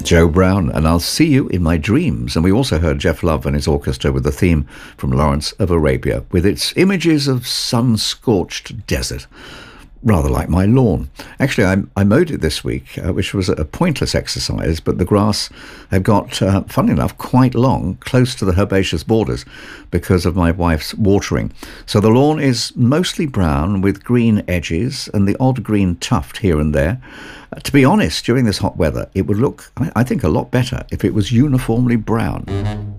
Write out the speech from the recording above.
Joe Brown, and I'll see you in my dreams. And we also heard Jeff Love and his orchestra with the theme from Lawrence of Arabia, with its images of sun-scorched desert. Rather like my lawn. Actually, I mowed it this week, which was a pointless exercise, but the grass had got, funnily enough, quite long, close to the herbaceous borders because of my wife's watering. So the lawn is mostly brown with green edges and the odd green tuft here and there. To be honest, during this hot weather, it would look, I think, a lot better if it was uniformly brown.